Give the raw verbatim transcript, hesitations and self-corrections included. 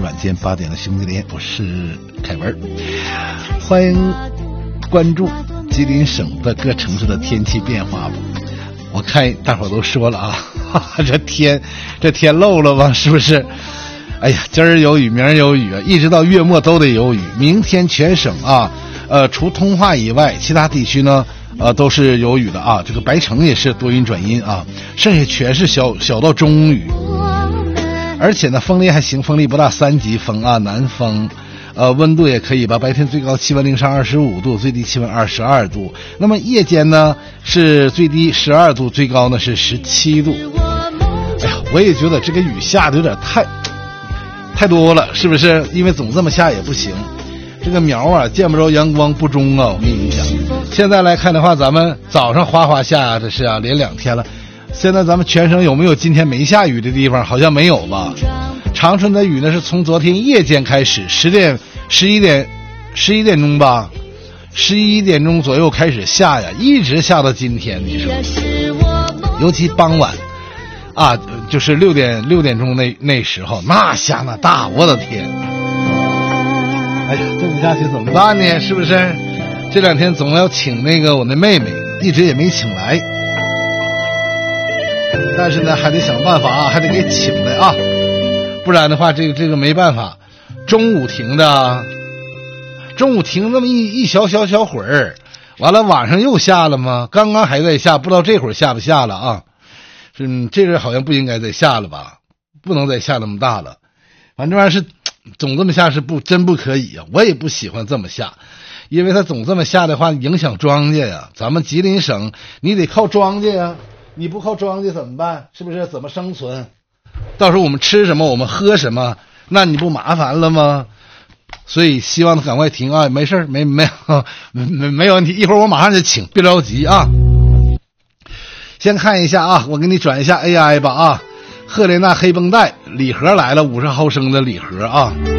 晚间八点的兄弟连，我是凯文，欢迎关注吉林省的各城市的天气变化吧。我看大伙都说了啊，哈哈，这天这天漏了吧，是不是？哎呀，今儿有雨，明儿有雨啊，一直到月末都得有雨。明天全省啊，呃，除通化以外，其他地区呢，呃，都是有雨的啊。这个白城也是多云转阴啊，剩下全是小小到中雨。而且呢，风力还行，风力不大，三级风啊，南风。呃，温度也可以吧，白天最高气温零上二十五度，最低气温二十二度。那么夜间呢是最低十二度，最高呢是十七度。哎呀，我也觉得这个雨下的有点太太多了，是不是？因为总这么下也不行。这个苗啊，见不着阳光不中啊，我跟你讲。现在来看的话，咱们早上哗哗下啊，这是啊，连两天了。现在咱们全省有没有今天没下雨的地方？好像没有吧。长春的雨呢是从昨天夜间开始，十点、十一点、十一点钟吧，十一点钟左右开始下呀，一直下到今天。你说，尤其傍晚啊，就是六点六点钟那那时候，那下那大，我的天！哎呀，这么下去怎么办呢？是不是？这两天总要请那个我那妹妹，一直也没请来，但是呢，还得想办法啊，还得给请来啊。不然的话，这个这个没办法，中午停的，中午停那么一一小小小会儿，完了晚上又下了吗？刚刚还在下，不知道这会儿下不下了啊？嗯，这个好像不应该再下了吧？不能再下那么大了。反正是总这么下是不真不可以啊！我也不喜欢这么下，因为它总这么下的话，影响庄稼呀。咱们吉林省你得靠庄稼呀，你不靠庄稼怎么办？是不是？怎么生存？到时候我们吃什么，我们喝什么，那你不麻烦了吗？所以希望他赶快停啊！没事没没没没有问题，一会儿我马上就请，别着急啊。先看一下啊，我给你转一下 A I 吧啊。赫莲娜黑绷带礼盒来了，五十毫升的礼盒啊。